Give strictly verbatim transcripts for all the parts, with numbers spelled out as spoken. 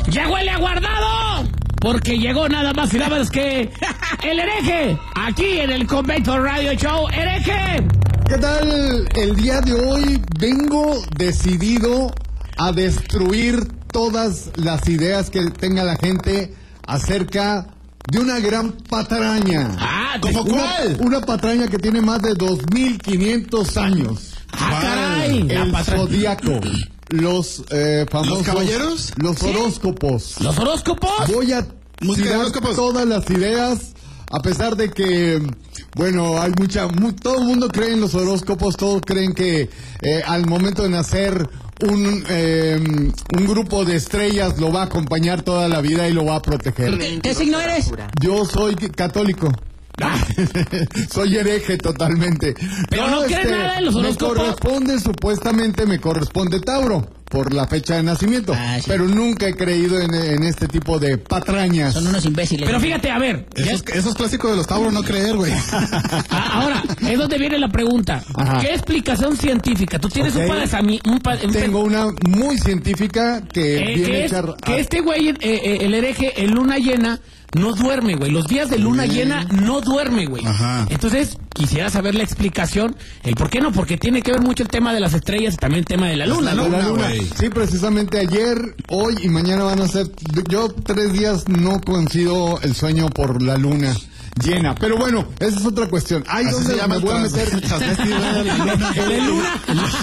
Ya huele a guardado, porque llegó nada más y nada menos que el hereje, aquí en el Convento Radio Show. ¡Hereje! ¿Qué tal? El día de hoy vengo decidido a destruir todas las ideas que tenga la gente acerca de una gran patraña. Ah, ¿cómo cuál? Una patraña que tiene más de dos mil quinientos años. ¡Ah, caray! El zodiaco. Los eh, famosos... ¿Los caballeros? Los horóscopos. ¿Los horóscopos? Voy a tirar todas las ideas, a pesar de que, bueno, hay mucha... Mu todo el mundo cree en los horóscopos, todos creen que eh, al momento de nacer un, eh, un grupo de estrellas lo va a acompañar toda la vida y lo va a proteger. ¿Qué, qué signo eres? Yo soy católico. Soy hereje totalmente. Pero no, no crees este, nada en los horóscopos. Me corresponde, supuestamente me corresponde Tauro, por la fecha de nacimiento. Ah, sí. Pero nunca he creído en, en este tipo de patrañas. Son unos imbéciles. Pero fíjate, a ver. Eso es, eso es clásico de los Tauros, no creer, güey. Ahora, es donde viene la pregunta. Ajá. ¿Qué explicación científica? Tú tienes Okay. un padre... Un pa, un Tengo una muy científica que eh, viene que a es, echar... que este güey, eh, eh, el hereje, en luna llena, no duerme, güey. Los días de luna llena no duerme, güey. Ajá. Entonces, quisiera saber la explicación. El por qué no, porque tiene que ver mucho el tema de las estrellas y también el tema de la luna, ¿no? La luna. Sí, precisamente ayer, hoy y mañana van a ser... Yo tres días no coincido el sueño por la luna llena. Pero bueno, esa es otra cuestión. Ahí Así donde se llama me voy a el meter... ¿La luna?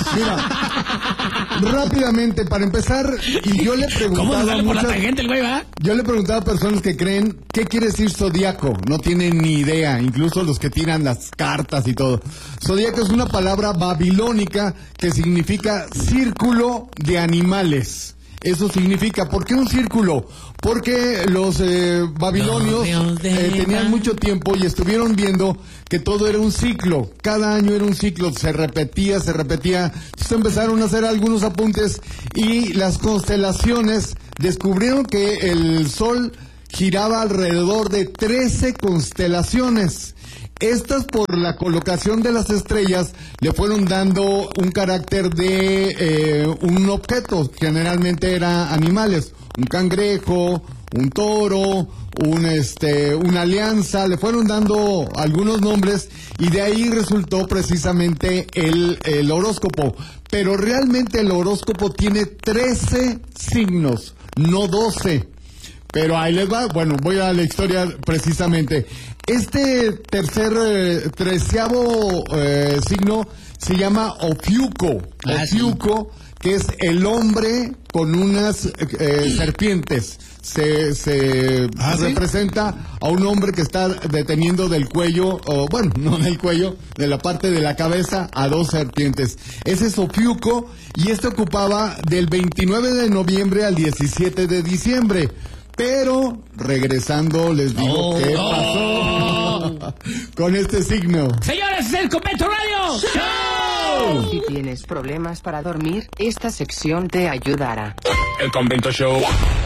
Mira, rápidamente, para empezar, y yo le ¿Cómo se preguntaba sale a por la muchas... tangente el güey, va? Yo le preguntaba a personas que creen qué quiere decir zodiaco. No tienen ni idea, incluso los que tiran las cartas y todo. Zodiaco es una palabra babilónica que significa círculo de animales. Eso significa, ¿por qué un círculo? Porque los eh, babilonios eh, tenían mucho tiempo y estuvieron viendo que todo era un ciclo. Cada año era un ciclo, se repetía, se repetía. Entonces empezaron a hacer algunos apuntes y las constelaciones descubrieron que el sol giraba alrededor de trece constelaciones. Estas, por la colocación de las estrellas, le fueron dando un carácter de eh, un objeto. Generalmente eran animales, un cangrejo, un toro, un este, una alianza. Le fueron dando algunos nombres y de ahí resultó precisamente el, el horóscopo. Pero realmente el horóscopo tiene trece signos, no doce. Pero ahí les va, bueno, voy a la historia precisamente. Este tercer, eh, treceavo eh, signo se llama Ofiuco. Ah, Ofiuco, sí. Que es el hombre con unas eh, serpientes. Se, se ¿Ah, representa sí? a un hombre que está deteniendo del cuello, o bueno, no del cuello, de la parte de la cabeza a dos serpientes. Ese es Ofiuco y este ocupaba del veintinueve de noviembre al diecisiete de diciembre. Pero, regresando, les digo oh, qué oh. pasó con este signo. Señores, es el Convento Radio Show. Si tienes problemas para dormir, esta sección te ayudará. El Convento Show.